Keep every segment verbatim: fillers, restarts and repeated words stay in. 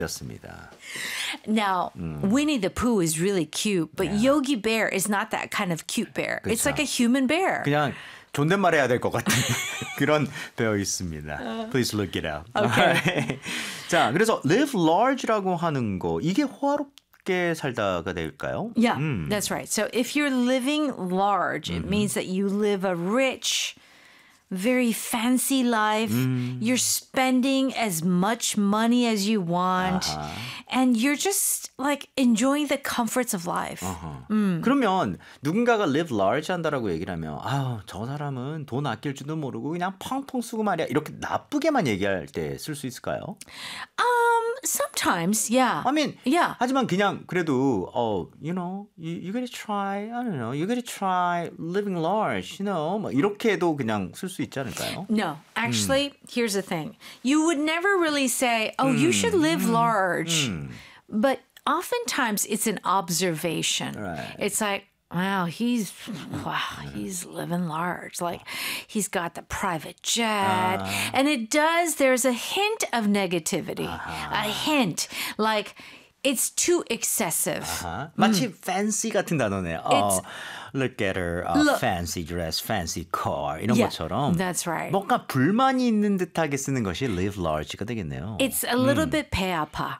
였습니다. Now, 음. Winnie the Pooh is really cute, but Yeah. Yogi Bear is not that kind of cute bear. It's 그쵸. like a human bear. 그냥 존댓말 해야 될 것 같은 그런 배어 있습니다. Please look it up. Okay. 자, 그래서 live large라고 하는 거 이게 호화롭게 살다가 될까요? Yeah, 음. that's right. So if you're living large, it means that you live a rich, very fancy life. You're spending as much money as you want. 아하. And you're just like enjoying the comforts of life. 어허. 그러면 누군가가 live large 한다라고 얘기를 하면 아유, 저 사람은 돈 아낄 줄도 모르고 그냥 펑펑 쓰고 말이야. 이렇게 나쁘게만 얘기할 때 쓸 수 있을까요? Um, sometimes, yeah. I mean, yeah. 하지만 그냥 그래도 oh, you know, you, you gotta try, I don't know, you gotta try living large, you know, 뭐 이렇게도 그냥 쓸 수 있지 않을까요? No, actually, here's the thing. You would never really say, oh, you should live large. But oftentimes it's an observation. Right. It's like, wow, he's wow, he's living large. Like he's got the private jet. And it does, there's a hint of negativity. A hint. Like it's too excessive. 아하. 마치 fancy 같은 단어네. 어, look at her uh, Look. fancy dress, fancy car 이런 Yeah, 것처럼 that's right. 뭔가 불만이 있는 듯하게 쓰는 것이 live large가 되겠네요. It's a little bit 배 아파.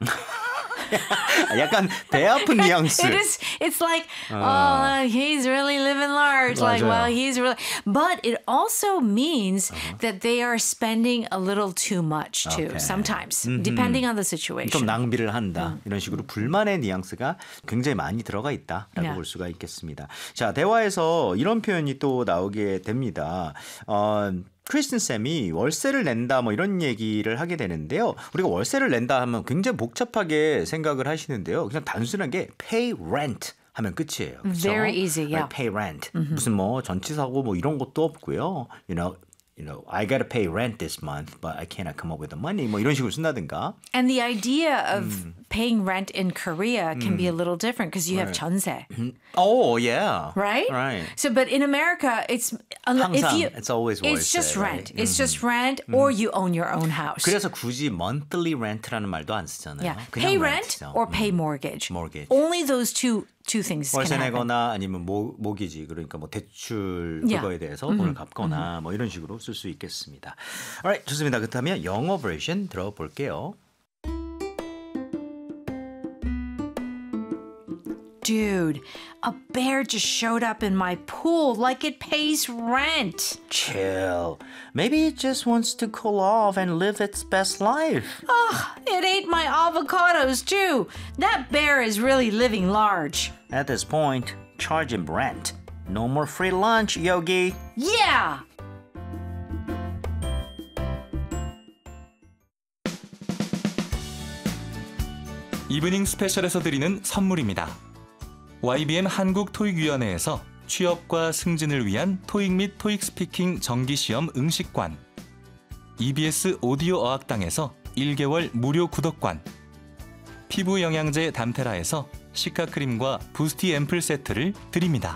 약간 배 아픈 뉘앙스. It is. It's like, oh, he's really living large. Like, 맞아요. well, he's really. But it also means that they are spending a little too much too. Okay. Sometimes, depending on the 좀 situation. 낭비를 한다. 이런 식으로 불만의 뉘앙스가 굉장히 많이 들어가 있다라고 Yeah. 볼 수가 있겠습니다. 자, 대화에서 이런 표현이 또 나오게 됩니다. 어, 크리스틴 쌤이 월세를 낸다 뭐 이런 얘기를 하게 되는데요. 우리가 월세를 낸다 하면 굉장히 복잡하게 생각을 하시는데요. 그냥 단순하게 pay rent 하면 끝이에요. 그렇죠? Very easy, yeah. Like pay rent. 무슨 뭐 전치사고 뭐 이런 것도 없고요. You know, you know, I gotta pay rent this month, but I cannot come up with the money. 뭐 이런 식으로 쓴다든가. And the idea of paying rent in Korea can be a little different because you have 전세, Oh, yeah. right? Right. So, but in America, it's unless if 항상 you, it's always it's 월세, just rent. right? It's just rent, or you own your own house. 그래서 굳이 monthly rent라는 말도 안 쓰잖아요. Yeah, 그냥 pay rent rent죠. or pay mortgage. Mortgage. Only those two two things can 월세 happen. 내거나 아니면 모, 모기지 그러니까 뭐 대출 Yeah. 그거에 대해서 돈을 갚거나 뭐 이런 식으로 쓸 수 있겠습니다. Alright, 좋습니다. 그렇다면 영어 버전 들어볼게요. Dude, a bear just showed up in my pool like it pays rent. Chill. Maybe it just wants to cool off and live its best life. Ugh, it ate my avocados too. That bear is really living large. At this point, charge him rent. No more free lunch, Yogi. Yeah! 이브닝 스페셜에서 드리는 선물입니다. 와이비엠 한국토익위원회에서 취업과 승진을 위한 토익 및 토익 스피킹 정기시험 응시관, 이비에스 오디오 어학당에서 일 개월 무료 구독관, 피부 영양제 담테라에서 시카크림과 부스티 앰플 세트를 드립니다.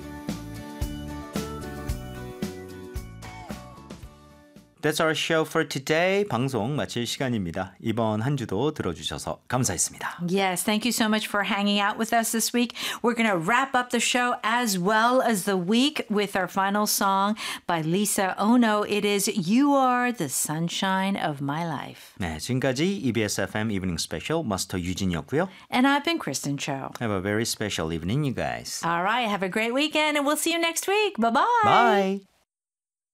That's our show for today. 방송 마칠 시간입니다. 이번 한 주도 들어주셔서 감사했습니다. Yes, thank you so much for hanging out with us this week. We're going to wrap up the show as well as the week with our final song by Lisa Ono. It is You Are the Sunshine of My Life. 네, 지금까지 이비에스 에프엠 이브닝 스페셜 마스터 유진이었고요. And I've been Kristen Cho. Have a very special evening, you guys. All right, have a great weekend and we'll see you next week. Bye-bye. Bye.